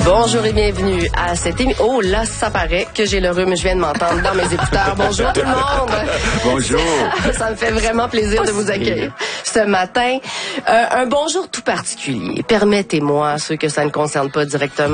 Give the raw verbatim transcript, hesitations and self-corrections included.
Bonjour et bienvenue à cette émission. Oh là, ça paraît que j'ai le rhume. Je viens de m'entendre dans mes écouteurs. Bonjour tout le monde. Bonjour. Ça me fait vraiment plaisir de vous accueillir ce matin. Euh, un bonjour tout particulier. Permettez-moi, ceux que ça ne concerne pas directement,